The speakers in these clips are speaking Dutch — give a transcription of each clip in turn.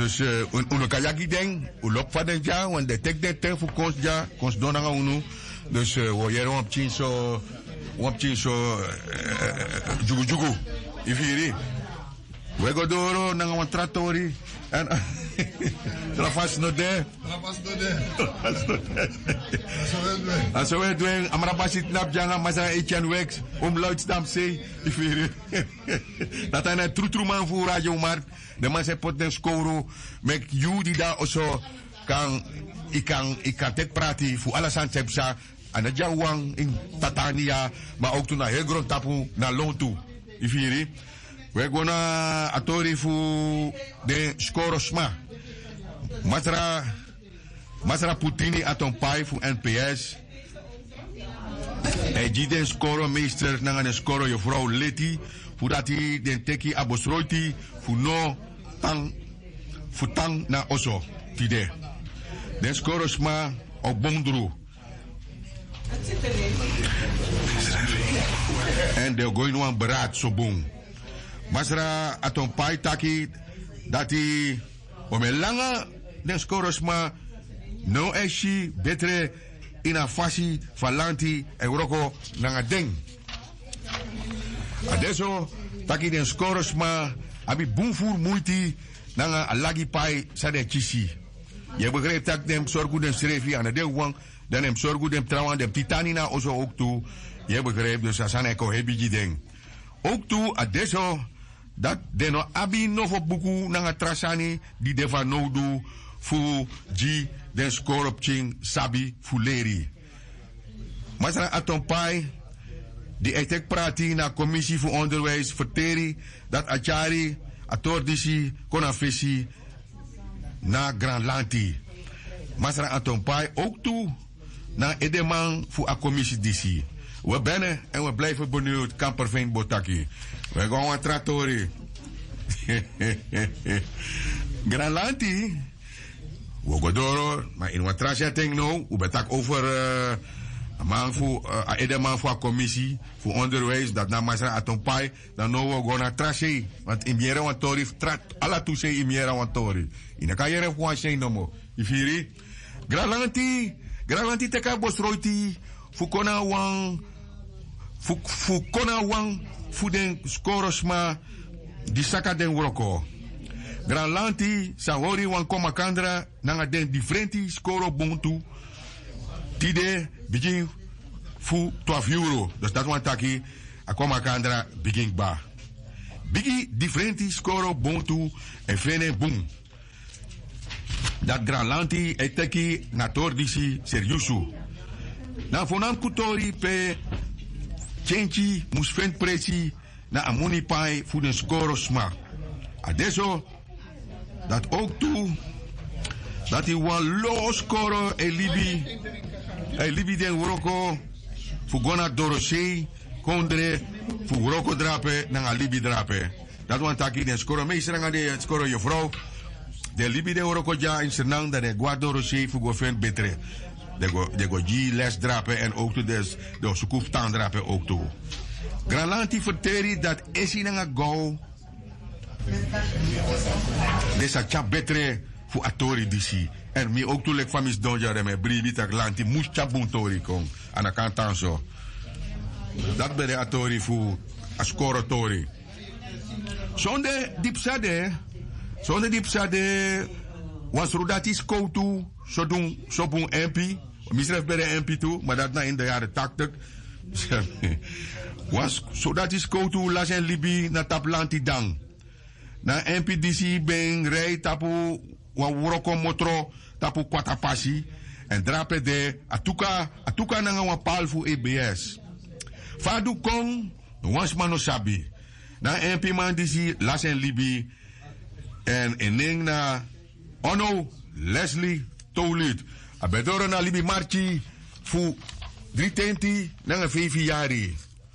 Dus uno kayaki ding, u loopt van den ja, want de tek de ten voor konst ja, konst donanga unu. Dus we jaren op tien zo, jugu jugu, ifiri. We go doro nanga wan trattori en trafas no de. Aso we doen, amara basit nap janga masa Etienne Wex, luidstam say, ifiri. Dat hij een true man voor Radio Markt. De man zegt pot den scoro, met you die daar also ik kan tek praten voor alles aan Tepsa. En het Jawang in Tatania, maar ook toen naar heel groot tapu naar Loon toe. Ifiri. We gaan naar Atori voor de Skorosma. Masra Putini Atompai voor NPS. Hij die den Skoro-meester naar een Skoro je vrouw Letty. Voordat hij den teki abosroiti voor no tang voor tang na oso. Tide. Den Skorosma op Bondru. En de going one beraad zo boom. Masra Atompai taki dat hij om een lange den Skorosma no eshi betre in een fasi falanti Euroko nanga ding. Adesso taki den Skorosma abi boomvoer moeite nanga alagi pai sade chisi. Je begrijpt dat dem zorgu dem srefi aan de wang dan dem zorgu dem trouwan dem titanina ozo ook toe. Je begrijpt dus asana eko hebiji ding. Ook toe adesso dat deno abi no voor buku nanga trasani di deva no do fu ji den Skoropching sabi fuleri. Masra Atompai die etek prati na commissie voor onderwijs verteri dat achari atordisi konafesi na Grand Lanti. Masra Atompai ook toe na edeman voor a commissie disi. We bennen en we blijven benieuwd Kamperveen Botaki. We gaan een trattori. Grand Lanti. We gaan door, maar in wat trasje denk nou, we betak over man voor edeman voor a commissie voor onderwijs dat na Masra Atompai dan nou we gaan naar trasje, want in miera wan tori trat alla toese in miera wan tori. In kan je gewoon zijn no mo. Ifiri. Grand Lanti teka bosroiti voor kona wang voor den Skorosma di saka den woroko. Grand Lanti sahori wan komakandra nanga den differenti skoro buntu tide begin fu 12 euro. Dus dat wan taki a komakandra begin ba. Bigi differenti skoro buntu en frene boom. Dat Grand Lanti eteki na tordisi seriusu. Na fonam kutori pe chenchi musfent presi na amoni pai voor den Skorosma. Adesso dat ook toe dat hij wan low score libi den woroko voor gona dorosei kondre voor woroko drape na libi drape. Dat wan taki den skoro meester nga de skoro je vrouw de libi den woroko ja in senang dat de guardo dorosei voor gofen betre. De go ji les drapen en ook toe de sukuf taan drapen ook toe. Grand Lanti verteri dat esi nanga go. Desa chap betre fu atori disi. En mi ook toe lek famis donja reme bribi tak Lanti moest chap buntori kong. Ana kantan zo. Dat ben de atori fu askorotori. Zonde dipsade was rudatis koutu so doen MP. Misref bij de MP toe, maar dat na in de jaren 80. Was zodat is koutu las en libi na tap Lanti dang. Na MPDC ben rij tapu wa woroko motro tapu kwatapasi en drape de atuka nanga wa pal fu EBS. Fadu kong wans mano sabi. Na MP man disi las en libi en eneng na ono Leslie Tolit. Abedoro na libi marchi fu 320 nanga 5 jari.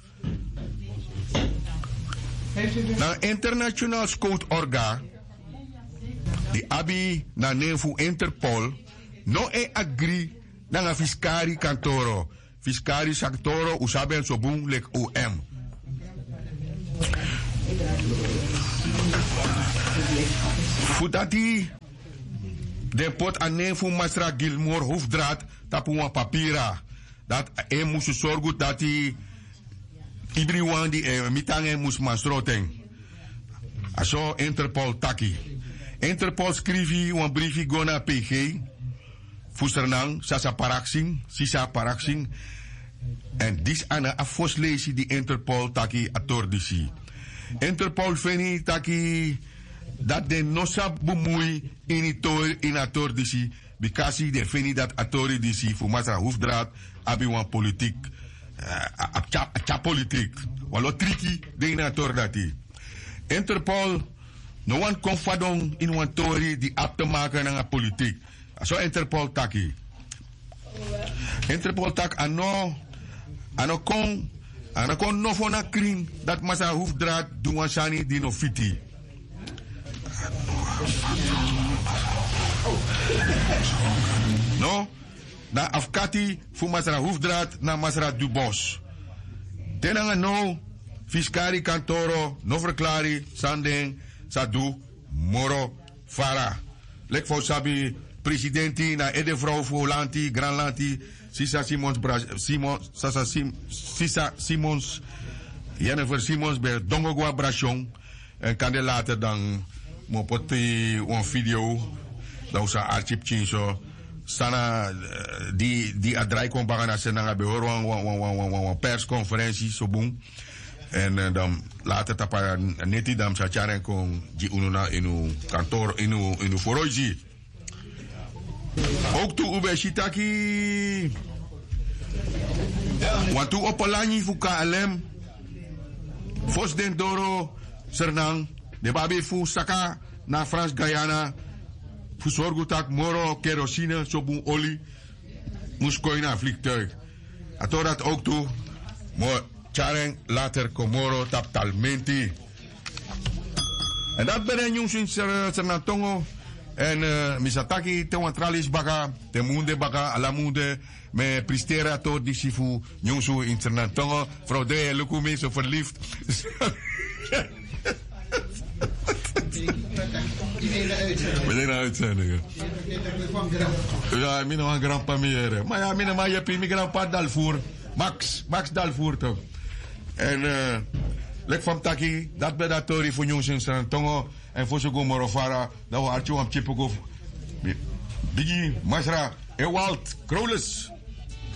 Na International Scout Orga, die abi na nefu Interpol, no agree na fiscari kantoro. Fiscari kantoro usaben sobun lek OM. Futati de pot aan voor Masra Gilmore hoefdraad tapu een papira. Dat hij moest zorgen dat hij iedereen die mitangen moest masroten. Aso Interpol taki. Interpol schreef een briefje go naar PG. Fusternang, Sasa Paraxing, Sisa Paraxing. En dis ana afosleesi die Interpol taki atordisi. Interpol veni taki dat de nosa bumui in atordisi. Because de veni dat atordisi voor Masra hoefdraad abi wan politiek. A politiek. Walo tricky de in atordati. Interpol no one confadong in wan tori die ap te maken aan politiek. So Interpol taki. Interpol tak ano kon no fona kring dat masa hoefdraad doen shani di no fiti. No, na afkati fu masra hoefdraad na masra du bos. Tenanga no fiskari kantoro no verklari sandeng sadu moro fara. Lek voor sabi presidenti na edevrouw voor lanti grand lanti Sisa Simons Jennifer Simons bij Dongogwa Brachon en kan de later dan mopoti een video dat was archip chinso sana die adrai kon bagana senanga behoor een persconferentie zo boom en dan later tapa neti dam sacharen kon ji ununa inu kantoor inu foroji. Ook toe ube shitaki. Want toe opalani fu KLM. Fos den doro Sernang. De babi fu saka na Frans Guyana. Fu sorgutak moro kerosine sobun olie. Moest kooi naar vliegtuig. Ato dat ook toe. Mo chareng later komoro tap talmenti. En dat ben een jongens in Sernantongo. En misataki te wantralis baga, te munde baga, ala munde, me prestera tot die sifu, nyonsu internatongo, vrouw de lukume zo verliefd. Meteen uitzendingen. Ja, ik ben nog een grandpa meer. Maar ja, ik ben mijn grandpa Dalvoer. Max Dalvoer toch. En lek van taki, dat ben dat tori voor nyonsu internatongo. En voor zo'n morofara, dat we artje aan chipogo. Biggie, Masra, Ewald, Kroles.